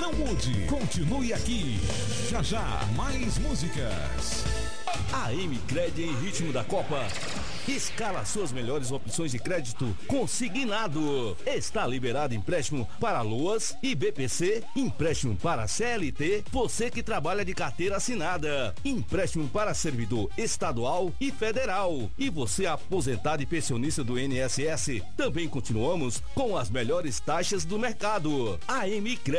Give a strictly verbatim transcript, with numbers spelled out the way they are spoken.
Não mude, continue aqui. Já já, mais músicas. A Micred em ritmo da Copa escala suas melhores opções de crédito consignado. Está liberado empréstimo para Loas e B P C, empréstimo para C L T, você que trabalha de carteira assinada, empréstimo para servidor estadual e federal, e você aposentado e pensionista do I N S S. Também continuamos com as melhores taxas do mercado. A Micred